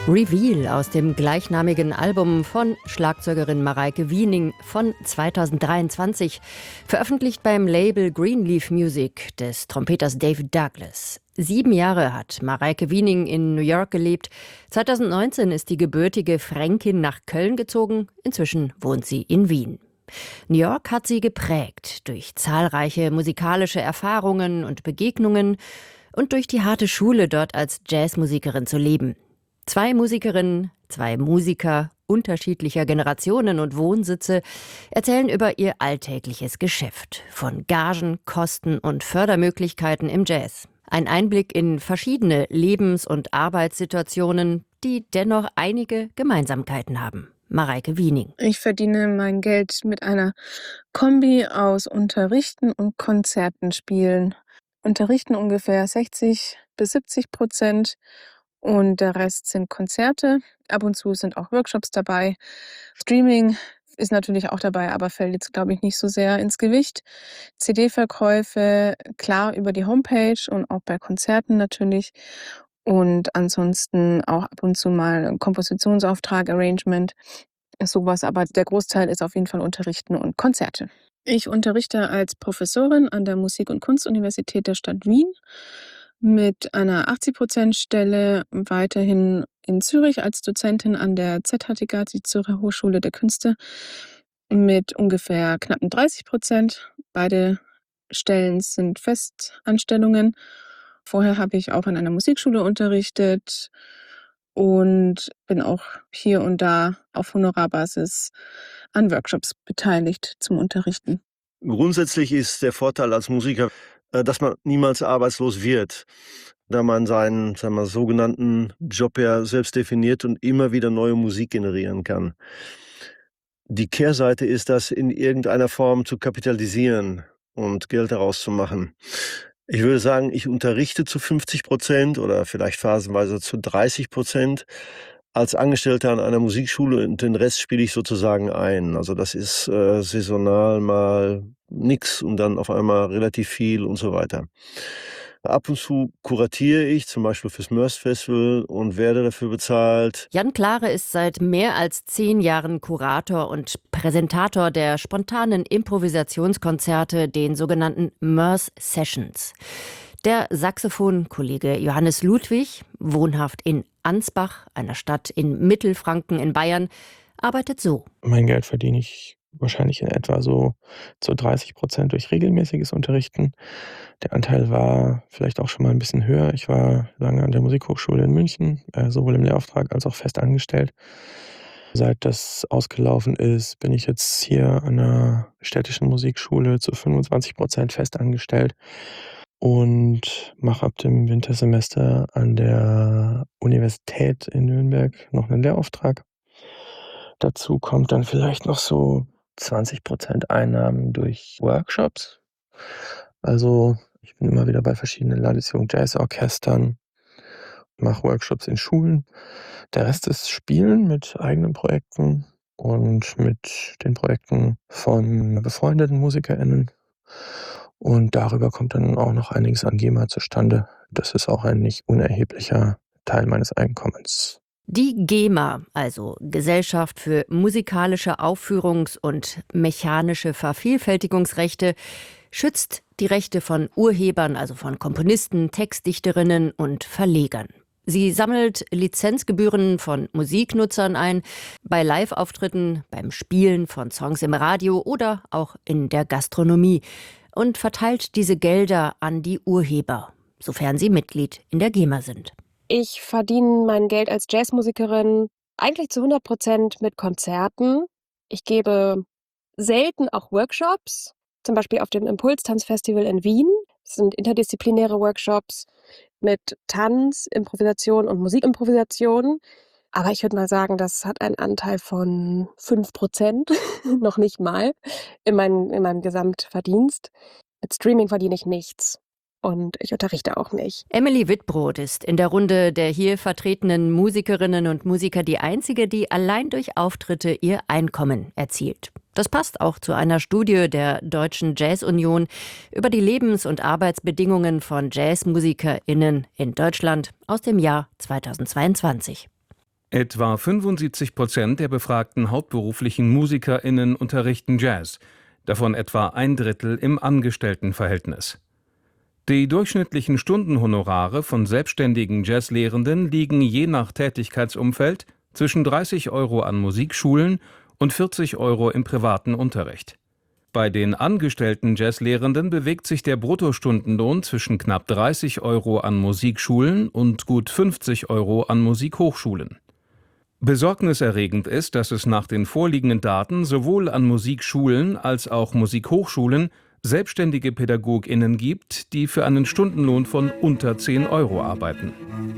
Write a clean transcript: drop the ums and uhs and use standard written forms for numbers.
Reveal aus dem gleichnamigen Album von Schlagzeugerin Mareike Wiening von 2023, veröffentlicht beim Label Greenleaf Music des Trompeters David Douglas. 7 Jahre hat Mareike Wiening in New York gelebt. 2019 ist die gebürtige Fränkin nach Köln gezogen. Inzwischen wohnt sie in Wien. New York hat sie geprägt durch zahlreiche musikalische Erfahrungen und Begegnungen und durch die harte Schule, dort als Jazzmusikerin zu leben. 2 Musikerinnen, 2 Musiker unterschiedlicher Generationen und Wohnsitze erzählen über ihr alltägliches Geschäft, von Gagen, Kosten und Fördermöglichkeiten im Jazz. Ein Einblick in verschiedene Lebens- und Arbeitssituationen, die dennoch einige Gemeinsamkeiten haben. Mareike Wiening. Ich verdiene mein Geld mit einer Kombi aus Unterrichten und Konzerten spielen. Unterrichten ungefähr 60-70% und der Rest sind Konzerte. Ab und zu sind auch Workshops dabei. Streaming ist natürlich auch dabei, aber fällt jetzt, glaube ich, nicht so sehr ins Gewicht. CD-Verkäufe, klar, über die Homepage und auch bei Konzerten natürlich. Und ansonsten auch ab und zu mal ein Kompositionsauftrag, Arrangement, sowas. Aber der Großteil ist auf jeden Fall Unterrichten und Konzerte. Ich unterrichte als Professorin an der Musik- und Kunstuniversität der Stadt Wien mit einer 80%-Stelle, weiterhin in Zürich als Dozentin an der ZHTK, die Zürcher Hochschule der Künste, mit ungefähr knappen 30%. Beide Stellen sind Festanstellungen. Vorher habe ich auch an einer Musikschule unterrichtet und bin auch hier und da auf Honorarbasis an Workshops beteiligt zum Unterrichten. Grundsätzlich ist der Vorteil als Musiker, dass man niemals arbeitslos wird, da man seinen, sogenannten Job ja selbst definiert und immer wieder neue Musik generieren kann. Die Kehrseite ist, das in irgendeiner Form zu kapitalisieren und Geld daraus zu machen. Ich würde sagen, ich unterrichte zu 50% oder vielleicht phasenweise zu 30% als Angestellter an einer Musikschule und den Rest spiele ich sozusagen ein. Also das ist saisonal mal nix und dann auf einmal relativ viel und so weiter. Ab und zu kuratiere ich, zum Beispiel fürs Mörs Festival und werde dafür bezahlt. Jan Klare ist seit mehr als 10 Jahren Kurator und Präsentator der spontanen Improvisationskonzerte, den sogenannten Mörs Sessions. Der Saxophonkollege Johannes Ludwig, wohnhaft in Ansbach, einer Stadt in Mittelfranken in Bayern, arbeitet so. Mein Geld verdiene ich wahrscheinlich in etwa so zu 30% durch regelmäßiges Unterrichten. Der Anteil war vielleicht auch schon mal ein bisschen höher. Ich war lange an der Musikhochschule in München, sowohl im Lehrauftrag als auch fest angestellt. Seit das ausgelaufen ist, bin ich jetzt hier an der städtischen Musikschule zu 25% fest angestellt und mache ab dem Wintersemester an der Universität in Nürnberg noch einen Lehrauftrag. Dazu kommt dann vielleicht noch so 20% Einnahmen durch Workshops. Also ich bin immer wieder bei verschiedenen Landesjugend Jazzorchestern, mache Workshops in Schulen. Der Rest ist Spielen mit eigenen Projekten und mit den Projekten von befreundeten MusikerInnen. Und darüber kommt dann auch noch einiges an GEMA zustande. Das ist auch ein nicht unerheblicher Teil meines Einkommens. Die GEMA, also Gesellschaft für musikalische Aufführungs- und mechanische Vervielfältigungsrechte, schützt die Rechte von Urhebern, also von Komponisten, Textdichterinnen und Verlegern. Sie sammelt Lizenzgebühren von Musiknutzern ein, bei Live-Auftritten, beim Spielen von Songs im Radio oder auch in der Gastronomie und verteilt diese Gelder an die Urheber, sofern sie Mitglied in der GEMA sind. Ich verdiene mein Geld als Jazzmusikerin eigentlich zu 100% mit Konzerten. Ich gebe selten auch Workshops, zum Beispiel auf dem Impulstanzfestival in Wien. Das sind interdisziplinäre Workshops mit Tanz, Improvisation und Musikimprovisation. Aber ich würde mal sagen, das hat einen Anteil von 5%, noch nicht mal, in meinem Gesamtverdienst. Mit Streaming verdiene ich nichts. Und ich unterrichte auch nicht. Emily Wittbrod ist in der Runde der hier vertretenen Musikerinnen und Musiker die einzige, die allein durch Auftritte ihr Einkommen erzielt. Das passt auch zu einer Studie der Deutschen Jazz-Union über die Lebens- und Arbeitsbedingungen von JazzmusikerInnen in Deutschland aus dem Jahr 2022. Etwa 75% der befragten hauptberuflichen MusikerInnen unterrichten Jazz, davon etwa 1/3 im Angestelltenverhältnis. Die durchschnittlichen Stundenhonorare von selbstständigen Jazzlehrenden liegen je nach Tätigkeitsumfeld zwischen 30 € an Musikschulen und 40 € im privaten Unterricht. Bei den angestellten Jazzlehrenden bewegt sich der Bruttostundenlohn zwischen knapp 30 € an Musikschulen und gut 50 € an Musikhochschulen. Besorgniserregend ist, dass es nach den vorliegenden Daten sowohl an Musikschulen als auch Musikhochschulen selbstständige PädagogInnen gibt, die für einen Stundenlohn von unter 10 € arbeiten.